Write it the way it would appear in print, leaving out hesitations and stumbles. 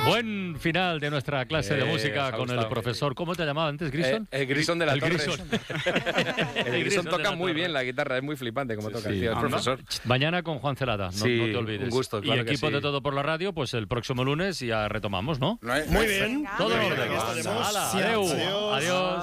Buen final de nuestra clase de música con el profesor. ¿Cómo te llamaba antes, Grison? El Grison de la Torre. Grison. El Grison toca muy bien la guitarra, es muy flipante como toca, tío, el profesor. Mañana con Juan Celada, no te olvides. Un gusto, claro. Y equipo de Todo por la Radio, pues el próximo lunes ya retomamos, ¿no? Muy bien. Todo en orden. Aquí estaremos. Adiós.